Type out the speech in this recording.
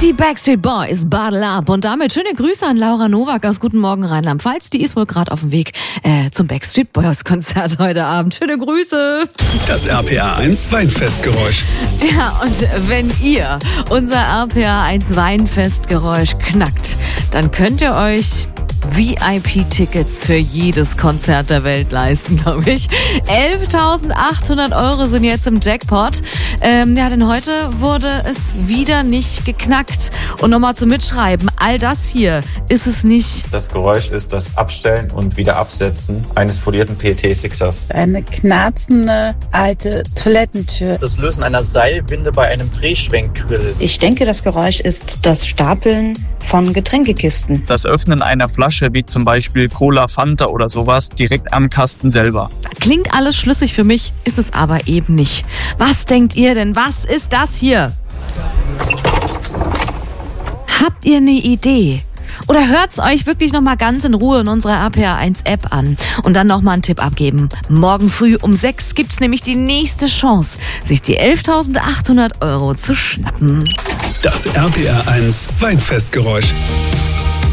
Die Backstreet Boys, Bottle Up. Und damit schöne Grüße an Laura Nowak aus Guten Morgen Rheinland-Pfalz. Die ist wohl gerade auf dem Weg zum Backstreet Boys Konzert heute Abend. Schöne Grüße. Das RPA1 Weinfestgeräusch. Ja, und wenn ihr unser RPA1 Weinfestgeräusch knackt, dann könnt ihr euch VIP-Tickets für jedes Konzert der Welt leisten, glaube ich. 11.800 Euro sind jetzt im Jackpot. Denn heute wurde es wieder nicht geknackt. Und nochmal zum Mitschreiben, all das hier ist es nicht. Das Geräusch ist das Abstellen und wieder Absetzen eines folierten PET-Sixers. Eine knarzende alte Toilettentür. Das Lösen einer Seilwinde bei einem Drehschwenkgrill. Ich denke, das Geräusch ist das Stapeln von Getränkekisten. Das Öffnen einer Flasche, wie zum Beispiel Cola, Fanta oder sowas, direkt am Kasten selber. Klingt alles schlüssig für mich, ist es aber eben nicht. Was denkt ihr denn? Was ist das hier? Habt ihr eine Idee? Oder hört's euch wirklich nochmal ganz in Ruhe in unserer RPA1-App an und dann nochmal einen Tipp abgeben. Morgen früh um 6 gibt's nämlich die nächste Chance, sich die 11.800 Euro zu schnappen. Das RPA1 Weinfestgeräusch.